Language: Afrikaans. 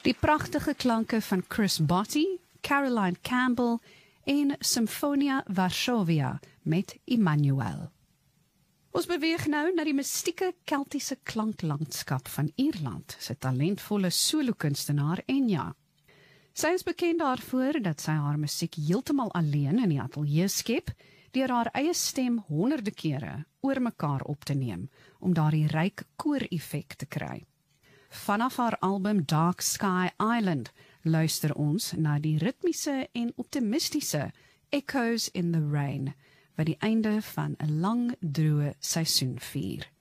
Die pragtige klanke van Chris Botti, Caroline Campbell en Symphonia Varsovia met Immanuel. Ons beweeg nou na die mystieke Keltiese klanklandskap van Ierland, sy talentvolle solo-kunstenaar Enya. Sy is bekend daarvoor dat sy haar musiek heeltemal alleen in die ateljee skep, deur haar eie stem honderde kere oor mekaar op te neem, om daardie ryk koor-effek te kry. Vanaf haar album Dark Sky Island luister ons na die ritmiese en optimistiese Echoes in the Rain, wat die einde van 'n lang droë seisoen vier.